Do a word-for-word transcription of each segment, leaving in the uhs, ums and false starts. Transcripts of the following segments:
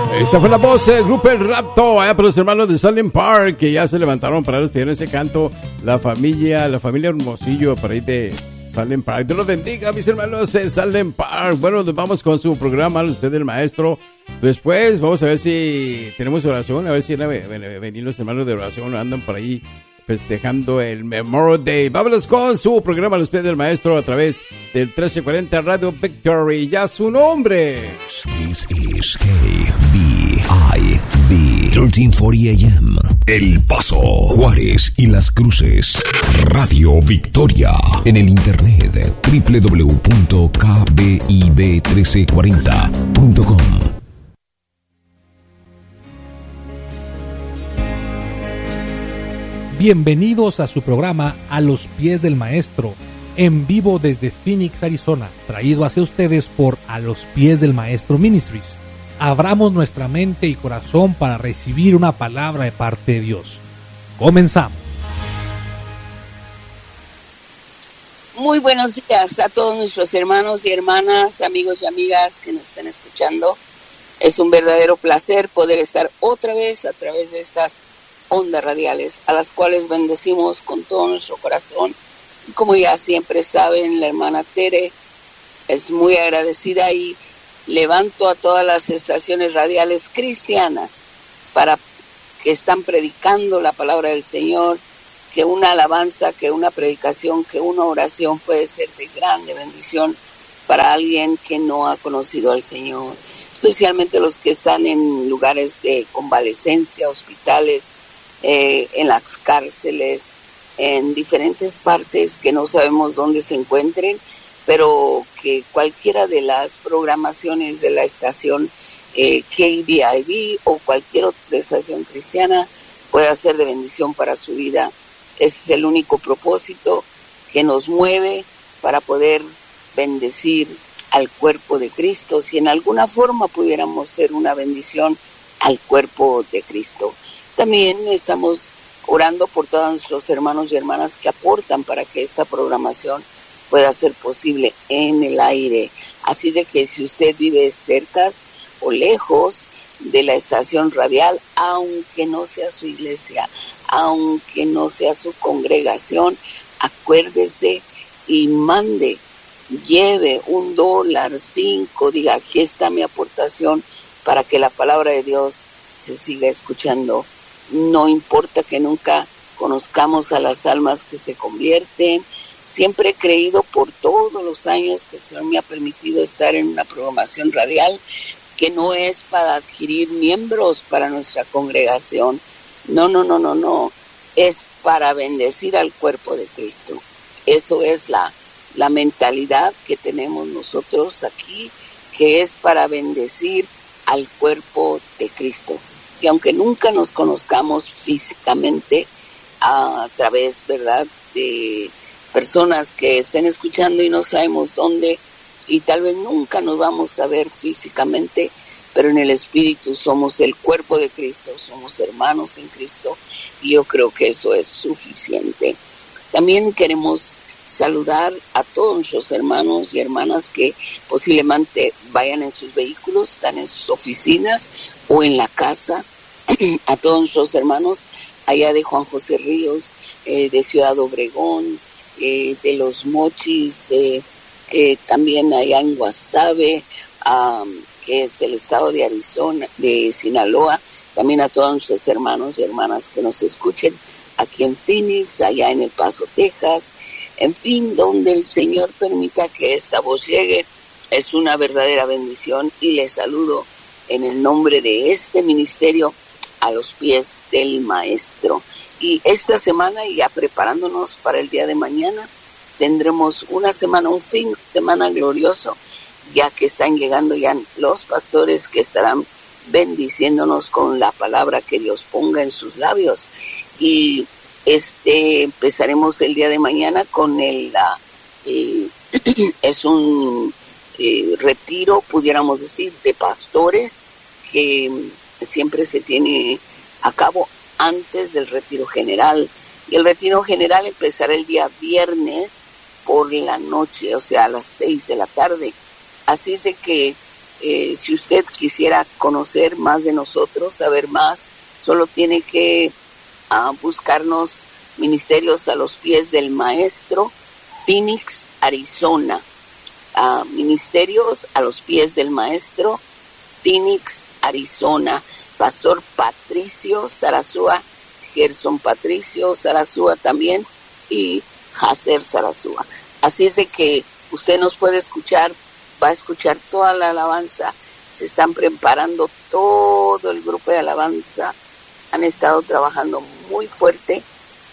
Esta fue la voz del grupo El Rapto, allá para los hermanos de Salem Park, que ya se levantaron para los pidieron ese canto. La familia, la familia Hermosillo, por ahí de Salem Park. Dios los bendiga, mis hermanos de Salem Park. Bueno, nos vamos con su programa, usted del maestro. Después vamos a ver si tenemos oración, a ver si van a venir los hermanos de oración, andan por ahí festejando el Memorial Day. Vámonos con su programa Los Pies del Maestro a través del trece cuarenta Radio Victory. Ya su nombre. This is K B I B trece cuarenta A M. El Paso, Juárez y Las Cruces. Radio Victoria. En el internet doble u doble u doble u punto k b i b trece cuarenta punto com. Bienvenidos a su programa A los Pies del Maestro, en vivo desde Phoenix, Arizona, traído hacia ustedes por A los Pies del Maestro Ministries. Abramos nuestra mente y corazón para recibir una palabra de parte de Dios. Comenzamos. Muy buenos días a todos nuestros hermanos y hermanas, amigos y amigas que nos están escuchando. Es un verdadero placer poder estar otra vez a través de estas ondas radiales, a las cuales bendecimos con todo nuestro corazón. Y como ya siempre saben, la hermana Tere es muy agradecida y levanto a todas las estaciones radiales cristianas para que están predicando la palabra del Señor, que una alabanza, que una predicación, que una oración puede ser de grande bendición para alguien que no ha conocido al Señor, especialmente los que están en lugares de convalecencia, hospitales, Eh, en las cárceles, en diferentes partes que no sabemos dónde se encuentren, pero que cualquiera de las programaciones de la estación eh, K B I B o cualquier otra estación cristiana pueda ser de bendición para su vida. Ese es el único propósito que nos mueve para poder bendecir al cuerpo de Cristo, si en alguna forma pudiéramos ser una bendición al cuerpo de Cristo. También estamos orando por todos nuestros hermanos y hermanas que aportan para que esta programación pueda ser posible en el aire. Así de que si usted vive cerca o lejos de la estación radial, aunque no sea su iglesia, aunque no sea su congregación, acuérdese y mande, lleve un dólar, cinco, diga, aquí está mi aportación para que la palabra de Dios se siga escuchando. No importa que nunca conozcamos a las almas que se convierten. Siempre he creído por todos los años que el Señor me ha permitido estar en una programación radial que no es para adquirir miembros para nuestra congregación. No, no, no, no, no. Es para bendecir al cuerpo de Cristo. Eso es la, la mentalidad que tenemos nosotros aquí, que es para bendecir al cuerpo de Cristo. Y aunque nunca nos conozcamos físicamente a través, ¿verdad?, de personas que estén escuchando y no sabemos dónde, y tal vez nunca nos vamos a ver físicamente, pero en el Espíritu somos el cuerpo de Cristo, somos hermanos en Cristo, y yo creo que eso es suficiente. También queremos saludar a todos nuestros hermanos y hermanas que posiblemente vayan en sus vehículos, están en sus oficinas o en la casa, a todos nuestros hermanos allá de Juan José Ríos, eh, de Ciudad Obregón, eh, de Los Mochis, eh, eh, también allá en Guasave, um, que es el estado de Arizona, de Sinaloa, también a todos nuestros hermanos y hermanas que nos escuchen aquí en Phoenix, allá en El Paso, Texas, en fin, donde el Señor permita que esta voz llegue, es una verdadera bendición y les saludo en el nombre de este ministerio a los pies del Maestro. Y esta semana, ya preparándonos para el día de mañana, tendremos una semana, un fin de semana glorioso, ya que están llegando ya los pastores que estarán bendiciéndonos con la palabra que Dios ponga en sus labios. Y este empezaremos el día de mañana con el, eh, es un eh, retiro, pudiéramos decir, de pastores que siempre se tiene a cabo antes del retiro general. Y el retiro general empezará el día viernes por la noche, o sea, a las seis de la tarde. Así es de que Eh, si usted quisiera conocer más de nosotros, saber más, solo tiene que uh, buscarnos Ministerios a los Pies del Maestro, Phoenix, Arizona. Uh, Ministerios a los Pies del Maestro, Phoenix, Arizona. Pastor Patricio Sarazúa, Gerson Patricio Sarazúa también, y Hacer Sarazúa. Así es de que usted nos puede escuchar, va a escuchar toda la alabanza. Se están preparando todo el grupo de alabanza. Han estado trabajando muy fuerte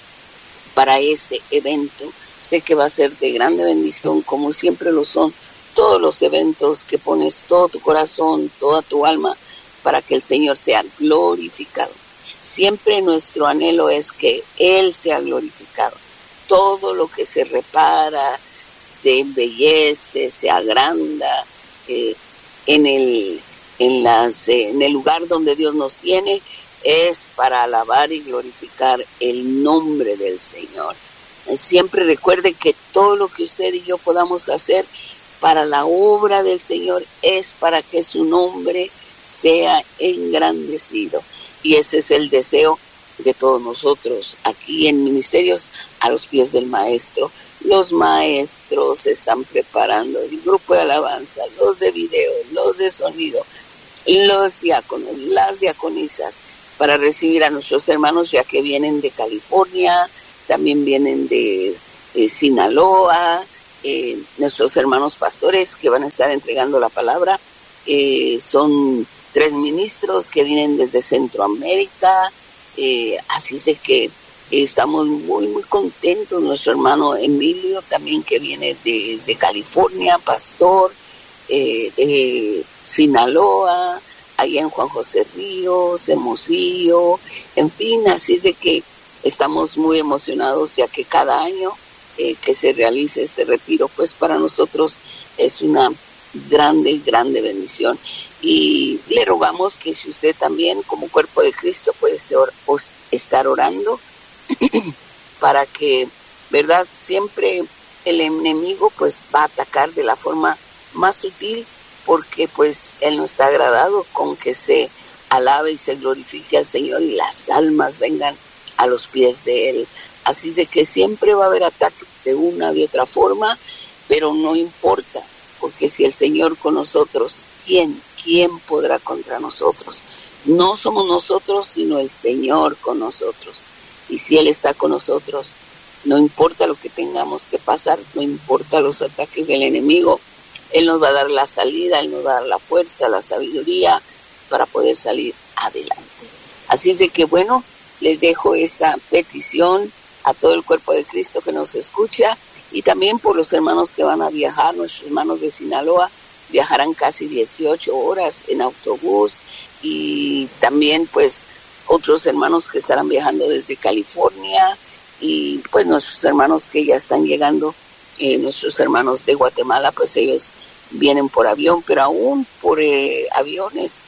para este evento. Sé que va a ser de grande bendición, como siempre lo son todos los eventos que pones todo tu corazón, toda tu alma, para que el Señor sea glorificado. Siempre nuestro anhelo es que Él sea glorificado. Todo lo que se repara, se embellece, se agranda eh, en el en las eh, en el lugar donde Dios nos tiene, es para alabar y glorificar el nombre del Señor. Siempre recuerde que todo lo que usted y yo podamos hacer para la obra del Señor es para que su nombre sea engrandecido. Y ese es el deseo de todos nosotros aquí en Ministerios a los Pies del Maestro. Los maestros se están preparando, el grupo de alabanza, los de video, los de sonido, los diáconos, las diaconisas, para recibir a nuestros hermanos, ya que vienen de California, también vienen de, de Sinaloa, eh, nuestros hermanos pastores que van a estar entregando la palabra. Eh, son tres ministros que vienen desde Centroamérica, eh, así es de que eh, estamos muy muy contentos. Nuestro hermano Emilio también, que viene desde California, pastor eh, de Sinaloa, allá en Juan José Ríos, Hermosillo, en fin, así es de que estamos muy emocionados, ya que cada año eh, que se realice este retiro, pues para nosotros es una grande, grande bendición. Y le rogamos que si usted también, como cuerpo de Cristo, puede estar orando para que, verdad, siempre el enemigo pues va a atacar de la forma más sutil, porque pues él no está agradado con que se alabe y se glorifique al Señor y las almas vengan a los pies de él. Así de que siempre va a haber ataques de una de otra forma, pero no importa, porque si el Señor con nosotros, ¿quién? ¿Quién podrá contra nosotros? No somos nosotros, sino el Señor con nosotros. Y si Él está con nosotros, no importa lo que tengamos que pasar, no importa los ataques del enemigo, Él nos va a dar la salida, Él nos va a dar la fuerza, la sabiduría para poder salir adelante. Así es de que, bueno, les dejo esa petición a todo el cuerpo de Cristo que nos escucha, y también por los hermanos que van a viajar. Nuestros hermanos de Sinaloa viajarán casi dieciocho horas en autobús, y también pues otros hermanos que estarán viajando desde California, y pues nuestros hermanos que ya están llegando, eh, nuestros hermanos de Guatemala, pues ellos vienen por avión, pero aún por eh, aviones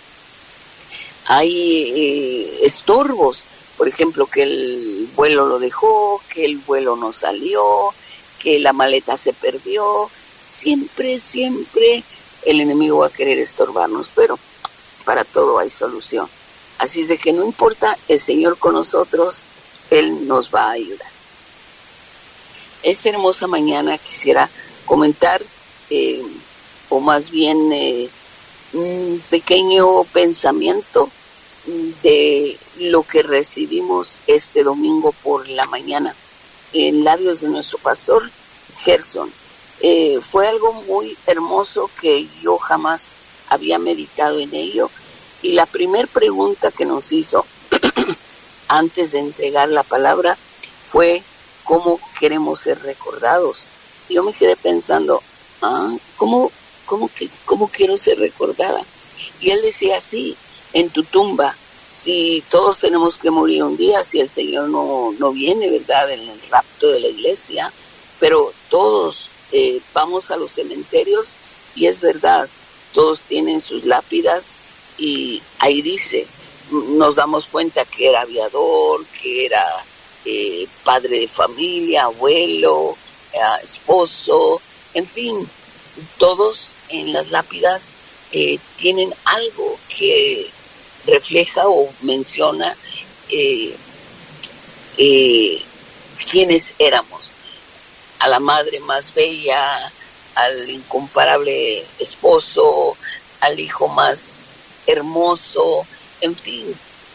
hay eh, estorbos, por ejemplo, que el vuelo lo dejó, que el vuelo no salió, que la maleta se perdió. Siempre, siempre el enemigo va a querer estorbarnos, pero para todo hay solución. Así es de que no importa, el Señor con nosotros, Él nos va a ayudar. Esta hermosa mañana quisiera comentar, eh, o más bien eh, un pequeño pensamiento de lo que recibimos este domingo por la mañana en labios de nuestro pastor Gerson. Eh, fue algo muy hermoso que yo jamás había meditado en ello, y la primer pregunta que nos hizo antes de entregar la palabra fue: ¿cómo queremos ser recordados? Yo me quedé pensando, ah, ¿cómo, cómo, que, cómo quiero ser recordada? Y él decía así: en tu tumba, si todos tenemos que morir un día, si el Señor no, no viene, ¿verdad?, en el rapto de la iglesia, pero todos eh, vamos a los cementerios, y es verdad, todos tienen sus lápidas, y ahí dice, nos damos cuenta que era aviador, que era eh, padre de familia, abuelo, eh, esposo, en fin, todos en las lápidas eh, tienen algo que refleja o menciona eh, eh, quiénes éramos. A la madre más bella, al incomparable esposo, al hijo más hermoso, en fin.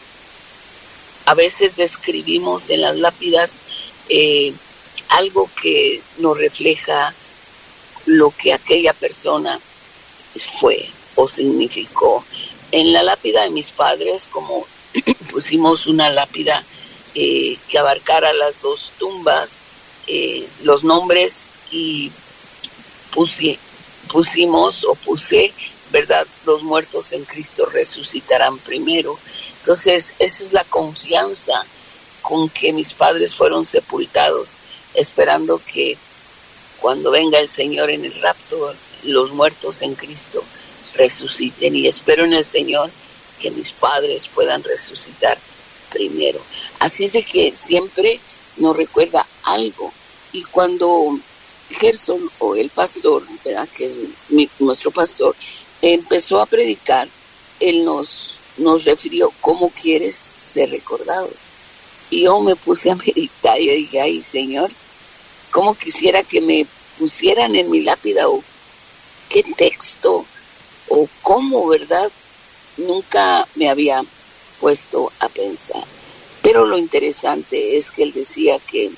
A veces describimos en las lápidas eh, algo que nos refleja lo que aquella persona fue o significó. En la lápida de mis padres, como pusimos una lápida eh, que abarcara las dos tumbas, eh, los nombres, y pusi, pusimos o puse, ¿verdad? Los muertos en Cristo resucitarán primero. Entonces, esa es la confianza con que mis padres fueron sepultados, esperando que cuando venga el Señor en el rapto, los muertos en Cristo resuciten, y espero en el Señor que mis padres puedan resucitar primero. Así es de que siempre nos recuerda algo. Y cuando Gerson, o el pastor, ¿verdad?, que es mi, nuestro pastor, empezó a predicar, él nos, nos refirió: ¿cómo quieres ser recordado? Y yo me puse a meditar y dije: ay, Señor, ¿cómo quisiera que me pusieran en mi lápida, o qué texto, o cómo, ¿verdad? Nunca me había puesto a pensar. Pero lo interesante es que él decía que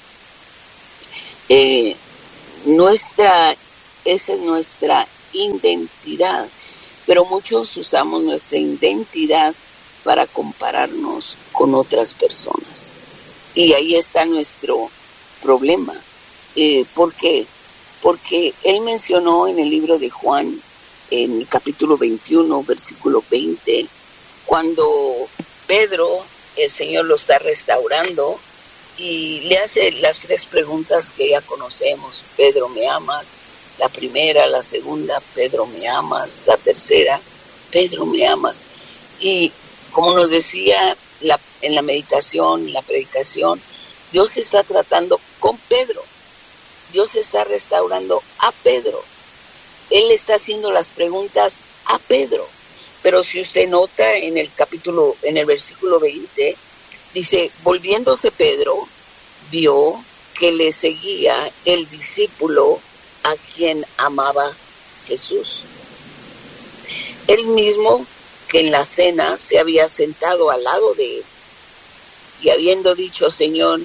eh, nuestra, esa es nuestra identidad, pero muchos usamos nuestra identidad para compararnos con otras personas. Y ahí está nuestro problema. Eh, ¿Por qué? Porque él mencionó en el libro de Juan, en el capítulo veintiuno, versículo veinte, cuando Pedro, el Señor lo está restaurando y le hace las tres preguntas que ya conocemos: Pedro, ¿me amas? La primera, la segunda: Pedro, ¿me amas? La tercera: Pedro, ¿me amas? Y como nos decía la, en la meditación, en la predicación, Dios está tratando con Pedro. Dios está restaurando a Pedro. Él está haciendo las preguntas a Pedro. Pero si usted nota en el capítulo, en el versículo veinte, dice: volviéndose Pedro, vio que le seguía el discípulo a quien amaba Jesús. Él mismo, que en la cena se había sentado al lado de él, y habiendo dicho: Señor,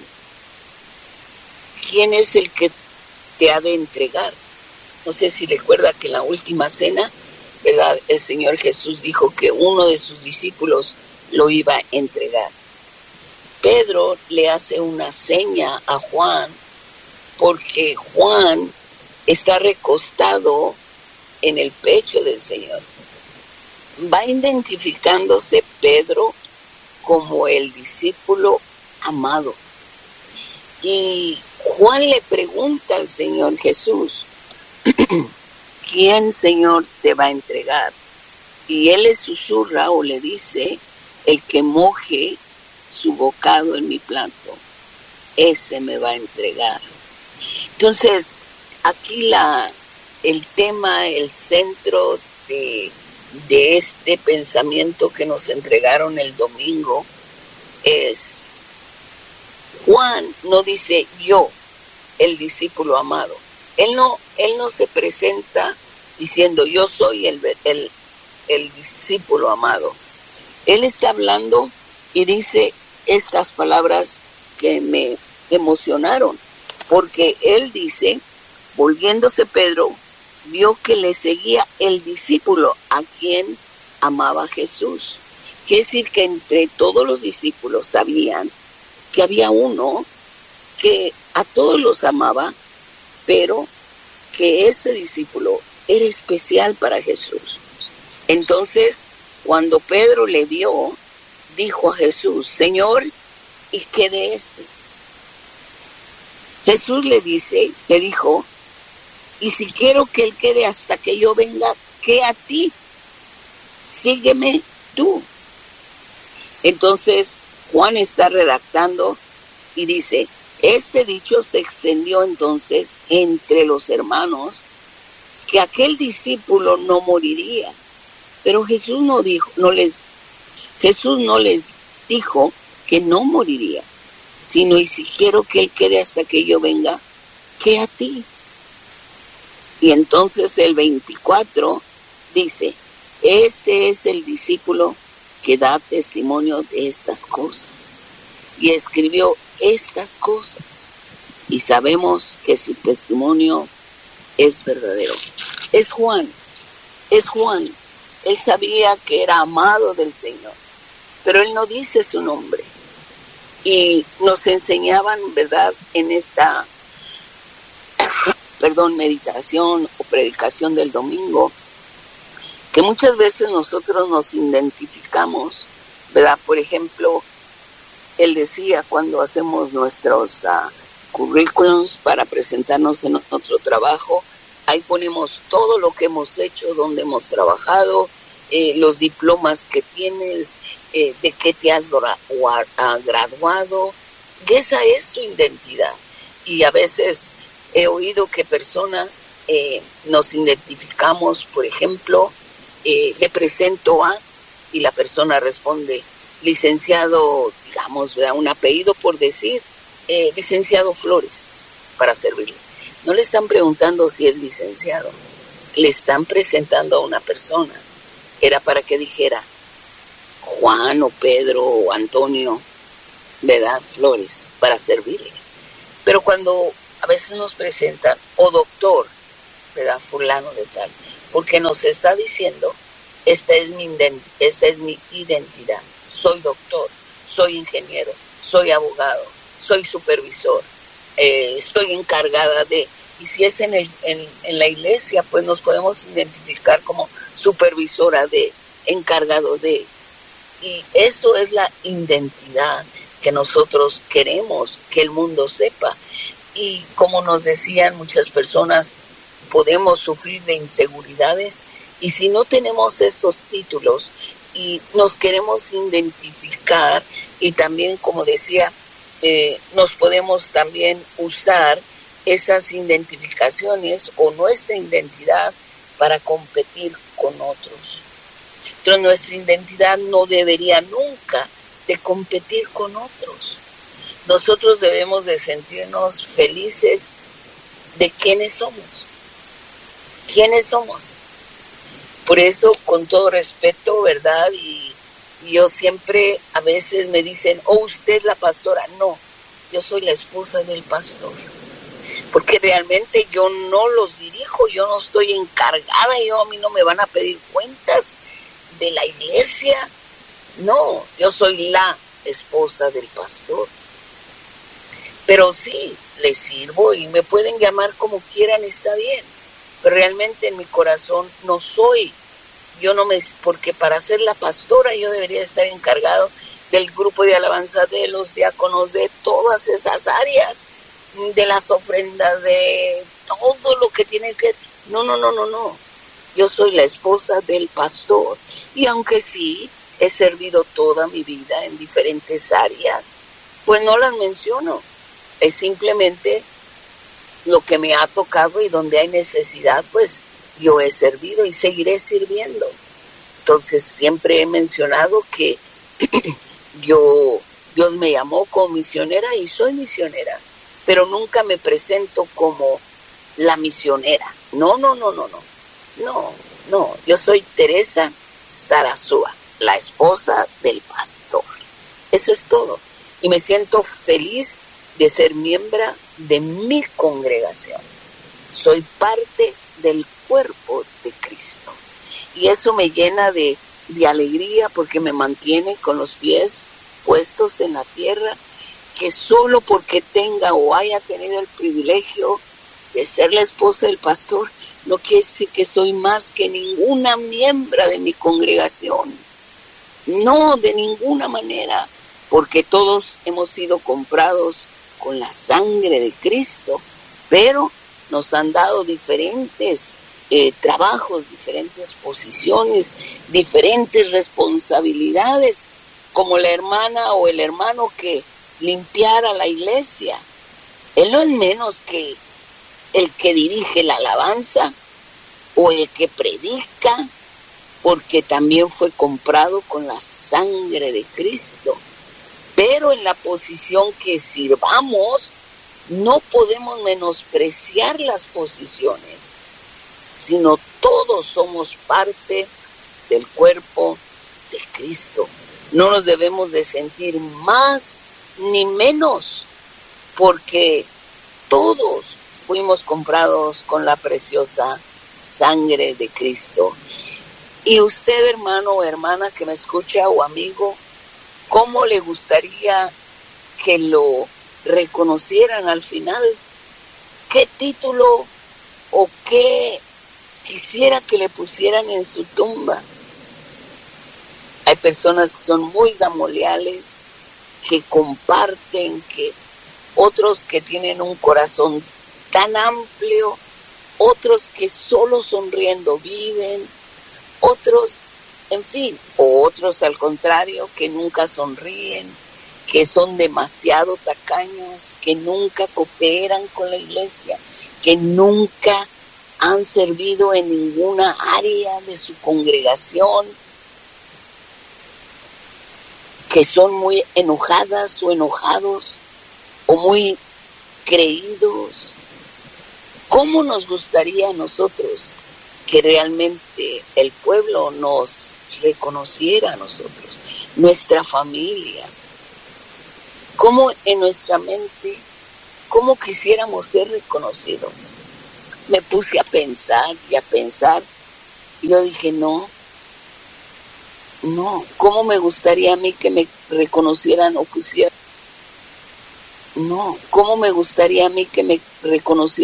¿quién es el que te ha de entregar? No sé si recuerda que en la última cena, ¿verdad?, el Señor Jesús dijo que uno de sus discípulos lo iba a entregar. Pedro le hace una seña a Juan, porque Juan está recostado en el pecho del Señor. Va identificándose Pedro como el discípulo amado. Y Juan le pregunta al Señor Jesús: ¿quién, Señor, te va a entregar? Y él le susurra o le dice: el que moje su bocado en mi plato, ese me va a entregar. Entonces, aquí la, el tema, el centro de, de este pensamiento que nos entregaron el domingo es: Juan no dice yo, el discípulo amado. Él no, él no se presenta diciendo yo soy el, el, el discípulo amado. Él está hablando y dice estas palabras que me emocionaron, porque él dice: volviéndose Pedro, vio que le seguía el discípulo a quien amaba Jesús. Quiere decir que entre todos los discípulos sabían que había uno que a todos los amaba, pero que ese discípulo era especial para Jesús. Entonces, cuando Pedro le vio, dijo a Jesús: Señor, ¿y qué de este? Jesús le dice, le dijo: y si quiero que él quede hasta que yo venga, ¿qué a ti? Sígueme tú. Entonces, Juan está redactando y dice: este dicho se extendió entonces entre los hermanos, que aquel discípulo no moriría. Pero Jesús no dijo, no les, Jesús no les dijo que no moriría, sino y si quiero que él quede hasta que yo venga, que a ti. Y entonces el veinticuatro dice, este es el discípulo que da testimonio de estas cosas. Y escribió estas cosas. Y sabemos que su testimonio es verdadero. Es Juan, es Juan. Él sabía que era amado del Señor, pero él no dice su nombre. Y nos enseñaban, ¿verdad?, en esta, perdón, meditación o predicación del domingo, que muchas veces nosotros nos identificamos, ¿verdad? Por ejemplo, él decía cuando hacemos nuestros uh, currículums para presentarnos en nuestro trabajo, ahí ponemos todo lo que hemos hecho, donde hemos trabajado, eh, los diplomas que tienes, eh, de qué te has gra- graduado, y esa es tu identidad. Y a veces he oído que personas eh, nos identificamos, por ejemplo, eh, le presento a, y la persona responde, licenciado, digamos, ¿verdad?, un apellido por decir, eh, licenciado Flores, para servirle. No le están preguntando si es licenciado, le están presentando a una persona. Era para que dijera Juan o Pedro o Antonio, ¿verdad?, Flores, para servirle. Pero cuando a veces nos presentan, o doctor, ¿verdad?, fulano de tal, porque nos está diciendo, esta es mi, esta es mi identidad, soy doctor, soy ingeniero, soy abogado, soy supervisor, eh, estoy encargada de, y si es en, el, en, en la iglesia, pues nos podemos identificar como supervisora de, encargado de, y eso es la identidad que nosotros queremos que el mundo sepa. Y como nos decían muchas personas, podemos sufrir de inseguridades, y si no tenemos estos títulos y nos queremos identificar, y también, como decía, eh, nos podemos también usar esas identificaciones o nuestra identidad para competir con otros. Pero nuestra identidad no debería nunca de competir con otros. Nosotros debemos de sentirnos felices de quiénes somos. ¿Quiénes somos? Por eso, con todo respeto, ¿verdad? Y, y yo siempre, a veces me dicen, oh, usted es la pastora. No, yo soy la esposa del pastor. Porque realmente yo no los dirijo, yo no estoy encargada, yo a mí no me van a pedir cuentas de la iglesia. No, yo soy la esposa del pastor. Pero sí, les sirvo y me pueden llamar como quieran, está bien. Pero realmente en mi corazón no soy. Yo no me, porque para ser la pastora yo debería estar encargado del grupo de alabanza, de los diáconos, de todas esas áreas, de las ofrendas, de todo lo que tiene que... No, no, no, no, no. Yo soy la esposa del pastor. Y aunque sí, he servido toda mi vida en diferentes áreas, pues no las menciono. Es simplemente lo que me ha tocado, y donde hay necesidad, pues yo he servido y seguiré sirviendo. Entonces siempre he mencionado que yo, Dios me llamó como misionera y soy misionera, pero nunca me presento como la misionera. No, no, no, no, no. No, no. Yo soy Teresa Sarasúa, la esposa del pastor. Eso es todo. Y me siento feliz de ser miembro de mi congregación. Soy parte del cuerpo de Cristo. Y eso me llena de, de alegría, porque me mantiene con los pies puestos en la tierra, que solo porque tenga o haya tenido el privilegio de ser la esposa del pastor, no quiere decir que soy más que ninguna miembro de mi congregación. No, de ninguna manera, porque todos hemos sido comprados con la sangre de Cristo, pero nos han dado diferentes eh, trabajos, diferentes posiciones, diferentes responsabilidades, como la hermana o el hermano que limpiara la iglesia. Él no es menos que el que dirige la alabanza, o el que predica, porque también fue comprado con la sangre de Cristo. Pero en la posición que sirvamos, no podemos menospreciar las posiciones, sino todos somos parte del cuerpo de Cristo. No nos debemos de sentir más ni menos, porque todos fuimos comprados con la preciosa sangre de Cristo. Y usted, hermano o hermana que me escucha, o amigo, ¿cómo le gustaría que lo reconocieran al final? ¿Qué título o qué quisiera que le pusieran en su tumba? Hay personas que son muy gamoliales, que comparten, que otros que tienen un corazón tan amplio, otros que solo sonriendo viven, otros, en fin, o otros al contrario, que nunca sonríen, que son demasiado tacaños, que nunca cooperan con la iglesia, que nunca han servido en ninguna área de su congregación, que son muy enojadas o enojados o muy creídos. ¿Cómo nos gustaría a nosotros que realmente el pueblo nos reconociera a nosotros, nuestra familia? ¿Cómo en nuestra mente, cómo quisiéramos ser reconocidos? Me puse a pensar y a pensar y yo dije, no, no, ¿cómo me gustaría a mí que me reconocieran o pusieran? No, ¿cómo me gustaría a mí que me reconocieran?